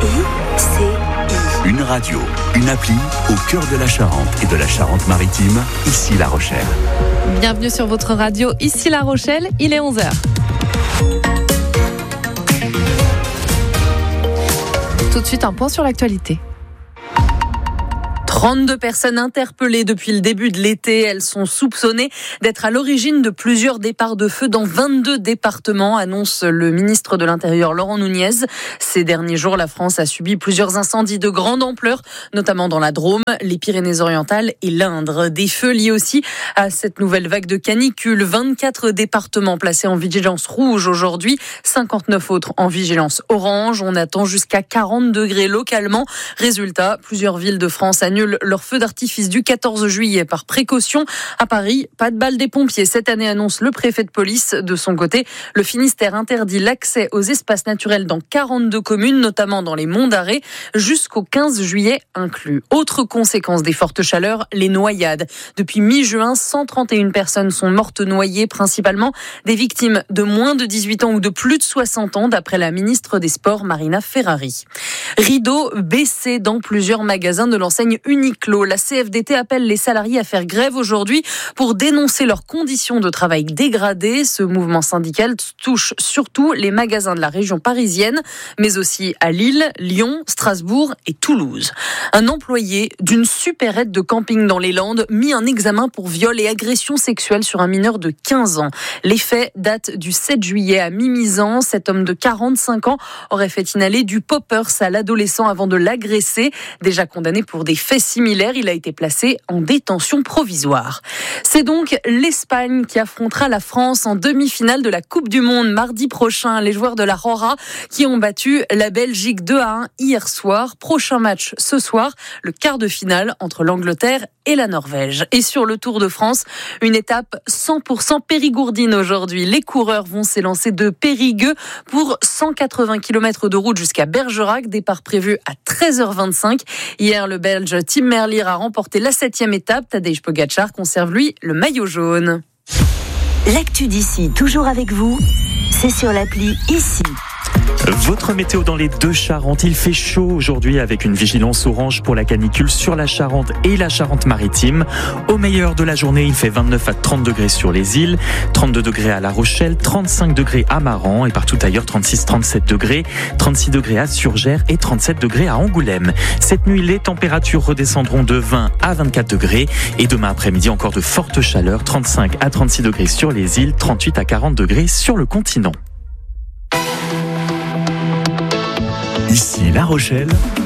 Une radio, une appli au cœur de la Charente et de la Charente-Maritime, ici La Rochelle. Bienvenue sur votre radio, ici La Rochelle, il est 11h. Tout de suite, un point sur l'actualité. 32 personnes interpellées depuis le début de l'été. Elles sont soupçonnées d'être à l'origine de plusieurs départs de feu dans 22 départements, annonce le ministre de l'Intérieur Laurent Nunez. Ces derniers jours, la France a subi plusieurs incendies de grande ampleur, notamment dans la Drôme, les Pyrénées-Orientales et l'Indre. Des feux liés aussi à cette nouvelle vague de canicule. 24 départements placés en vigilance rouge aujourd'hui, 59 autres en vigilance orange. On attend jusqu'à 40 degrés localement. Résultat, plusieurs villes de France annulent leur feu d'artifice du 14 juillet par précaution. À Paris, pas de bal des pompiers. Cette année, annonce le préfet de police. De son côté, le Finistère interdit l'accès aux espaces naturels dans 42 communes, notamment dans les monts d'Arrée, jusqu'au 15 juillet inclus. Autre conséquence des fortes chaleurs, les noyades. Depuis mi-juin, 131 personnes sont mortes noyées, principalement des victimes de moins de 18 ans ou de plus de 60 ans, d'après la ministre des Sports, Marina Ferrari. Rideau baissé dans plusieurs magasins de l'enseigne Uniqlo. La CFDT appelle les salariés à faire grève aujourd'hui pour dénoncer leurs conditions de travail dégradées. Ce mouvement syndical touche surtout les magasins de la région parisienne, mais aussi à Lille, Lyon, Strasbourg et Toulouse. Un employé d'une supérette de camping dans les Landes mis en examen pour viol et agression sexuelle sur un mineur de 15 ans. Les faits datent du 7 juillet à Mimizan. Cet homme de 45 ans aurait fait inhaler du poppers à l'adolescent avant de l'agresser. Déjà condamné pour des faits similaires, il a été placé en détention provisoire. C'est donc l'Espagne qui affrontera la France en demi-finale de la Coupe du Monde mardi prochain. Les joueurs de la Rora qui ont battu la Belgique 2-1 hier soir. Prochain match ce soir, le quart de finale entre l'Angleterre et la Norvège. Et sur le Tour de France, une étape 100% périgourdine aujourd'hui. Les coureurs vont s'élancer de Périgueux pour 180 km de route jusqu'à Bergerac. Départ prévu à 13h25. Hier, le Belge Tim Merlier a remporté la 7e étape. Tadej Pogačar conserve, lui, le maillot jaune. L'actu d'ici, toujours avec vous, c'est sur l'appli ici. Votre météo dans les deux Charentes, il fait chaud aujourd'hui avec une vigilance orange pour la canicule sur la Charente et la Charente-Maritime. Au meilleur de la journée, il fait 29 à 30 degrés sur les îles, 32 degrés à La Rochelle, 35 degrés à Maran et partout ailleurs 36-37 degrés, 36 degrés à Surgères et 37 degrés à Angoulême. Cette nuit, les températures redescendront de 20 à 24 degrés et demain après-midi encore de fortes chaleurs, 35 à 36 degrés sur les îles, 38 à 40 degrés sur le continent. Ici La Rochelle,